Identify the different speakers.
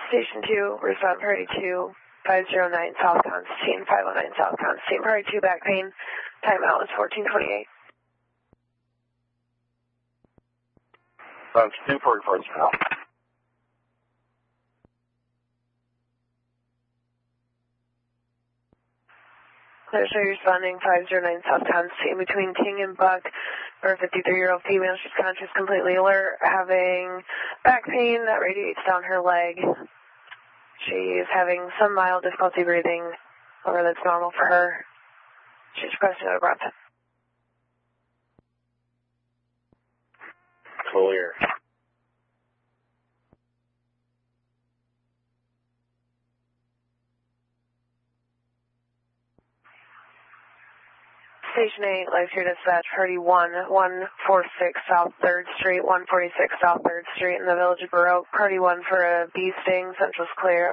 Speaker 1: Station 2, respond Party 2, 509 South Constantine, 509 South Constantine, Party 2, back pain, timeout is 14:28.
Speaker 2: Sounds 2 for reports now.
Speaker 1: There's a responding 509 South Constantine between King and Buck for a 53-year-old female. She's conscious, completely alert, having back pain that radiates down her leg. She's having some mild difficulty breathing, however that's normal for her. She's requesting a breath.
Speaker 2: Clear.
Speaker 1: Station 8, Life Here Dispatch, Party 1, 146 South 3rd Street, 146 South 3rd Street in the Village of Baroque. Party 1 for a bee sting, Central's clear.